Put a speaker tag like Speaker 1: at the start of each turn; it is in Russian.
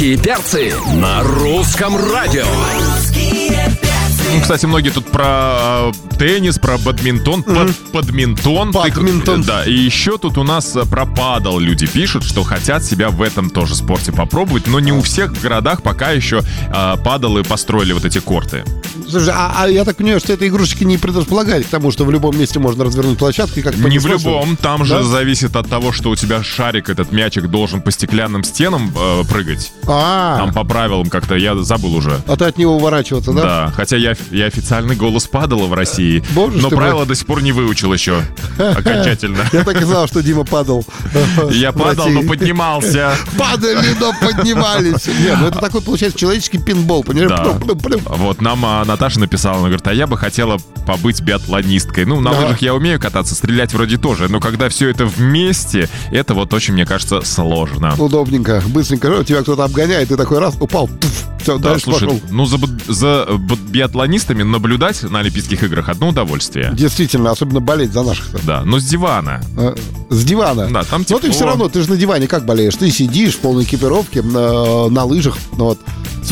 Speaker 1: Русские перцы на русском радио.
Speaker 2: Ну, кстати, многие тут про теннис, про бадминтон, бадминтон. Да, и еще тут у нас про падал люди пишут, что хотят себя в этом тоже спорте попробовать, но не у всех в городах пока еще падалы построили вот эти корты.
Speaker 3: Слушай, а я так понимаю, что эта игрушечка не предрасполагает к тому, что в любом месте можно развернуть площадку и как-то...
Speaker 2: Не в любом, там же зависит от того, что у тебя шарик, этот мячик должен по стеклянным стенам прыгать. Там по правилам как-то, я забыл уже.
Speaker 3: А ты от него уворачиваться, да?
Speaker 2: Да, хотя я официальный голос падала в России, но правила до сих пор не выучил еще окончательно.
Speaker 3: Я так и знал, что Дима падал.
Speaker 2: Я падал, но поднимался.
Speaker 3: Падали, но поднимались. Нет, ну это такой, получается, человеческий пинбол, понимаешь?
Speaker 2: Вот нам Наташа написала, она говорит, а я бы хотела побыть биатлонисткой. Ну, на лыжах я умею кататься, стрелять вроде тоже, но когда все это вместе, это вот очень, мне кажется, сложно.
Speaker 3: Удобненько, быстренько, тебя кто-то обгоняет, ты такой раз, упал, все,
Speaker 2: да,
Speaker 3: дальше
Speaker 2: слушай,
Speaker 3: пошел.
Speaker 2: Ну, за биатлонистами наблюдать на Олимпийских играх одно удовольствие.
Speaker 3: Действительно, особенно болеть за наших.
Speaker 2: Да, но с дивана.
Speaker 3: С дивана?
Speaker 2: Да, там тепло.
Speaker 3: Но ты все равно, ты же на диване как болеешь? Ты сидишь в полной экипировке на лыжах, вот.